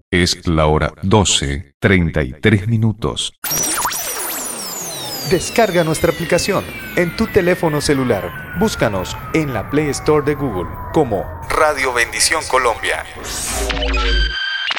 Es la hora 12:33. Descarga nuestra aplicación en tu teléfono celular. Búscanos en la Play Store de Google como Radio Bendición Colombia.